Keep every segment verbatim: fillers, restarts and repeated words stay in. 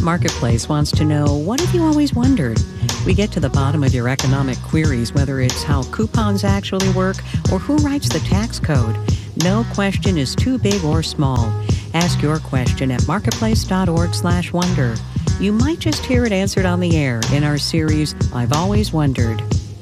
Marketplace wants to know, what have you always wondered? We get to the bottom of your economic queries, whether it's how coupons actually work or who writes the tax code. No question is too big or small. Ask your question at marketplace.org slash wonder. You might just hear it answered on the air in our series, I've Always Wondered.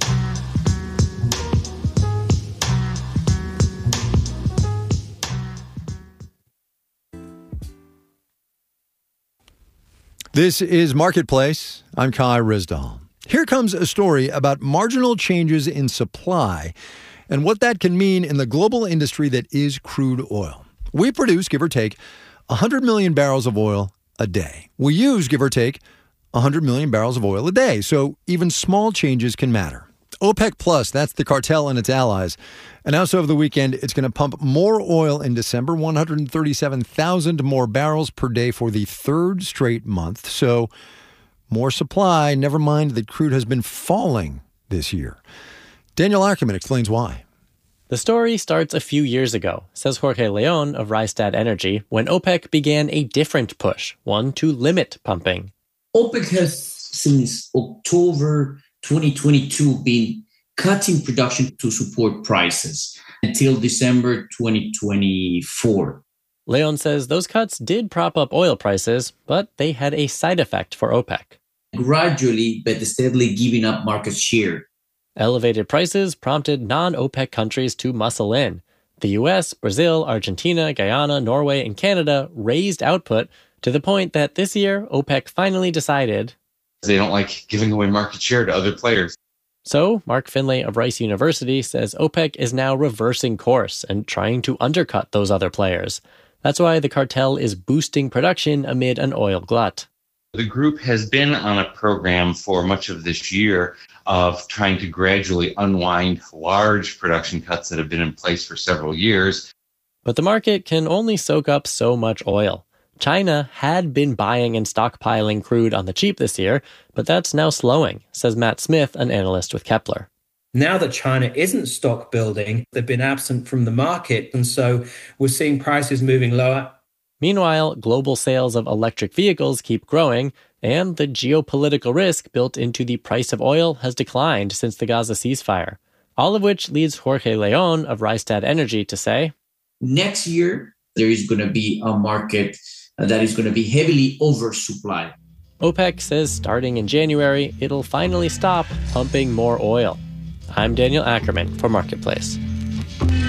This is Marketplace. I'm Kai Rizdal. Here comes a story about marginal changes in supply and what that can mean in the global industry that is crude oil. We produce, give or take, one hundred million barrels of oil a day. We use, give or take, one hundred million barrels of oil a day, so even small changes can matter. OPEC Plus, that's the cartel and its allies, announced over the weekend it's going to pump more oil in December, one hundred thirty-seven thousand more barrels per day for the third straight month. So more supply, never mind that crude has been falling this year. Daniel Ackerman explains why. The story starts a few years ago, says Jorge Leon of Rystad Energy, when OPEC began a different push, one to limit pumping. OPEC has, since October twenty twenty-two, been cutting production to support prices until December twenty twenty-four. Leon says those cuts did prop up oil prices, but they had a side effect for OPEC. Gradually, but steadily giving up market share. Elevated prices prompted non-OPEC countries to muscle in. The U S, Brazil, Argentina, Guyana, Norway, and Canada raised output to the point that this year, OPEC finally decided they don't like giving away market share to other players. So, Mark Finlay of Rice University says OPEC is now reversing course and trying to undercut those other players. That's why the cartel is boosting production amid an oil glut. The group has been on a program for much of this year of trying to gradually unwind large production cuts that have been in place for several years. But the market can only soak up so much oil. China had been buying and stockpiling crude on the cheap this year, but that's now slowing, says Matt Smith, an analyst with Kepler. Now that China isn't stock building, they've been absent from the market, and so we're seeing prices moving lower. Meanwhile, global sales of electric vehicles keep growing, and the geopolitical risk built into the price of oil has declined since the Gaza ceasefire. All of which leads Jorge Leon of Rystad Energy to say, next year, there is going to be a market that is going to be heavily oversupplied. OPEC says starting in January, it'll finally stop pumping more oil. I'm Daniel Ackerman for Marketplace.